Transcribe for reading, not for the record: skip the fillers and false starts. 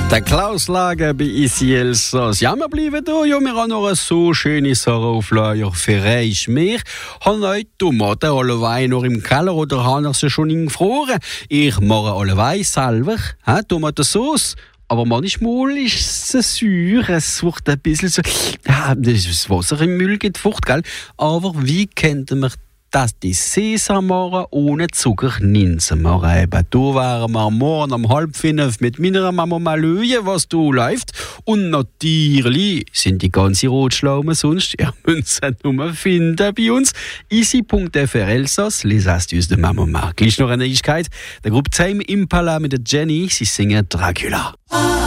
Der Klaus Lager bei Isi Elsass. Ja, wir bleiben da. Ja, wir haben noch eine so schöne Sache auf Lager für euch. Wir haben heute Tomaten alle noch im Keller oder haben sie schon gefroren. Ich mache alle selber Tomatensauce. Aber manchmal ist es sauer, es wird ein bisschen so... Ja, das Wasser im Müll gibt Frucht, gell? Aber wie könnte man das die Sesam machen, ohne Zucker Ninsen machen? Da wären wir morgen um 4:30 mit meiner Mama mal schauen, was da läuft. Und natürlich sind die ganzen Rotschlaumen sonst, ihr müsst es nur finden bei uns. Easy.fr Elsass, les astuces de Mama. Gleich noch eine Neuigkeit. Der Gruppe Tame Impala mit der Jenny, sie singen Dracula.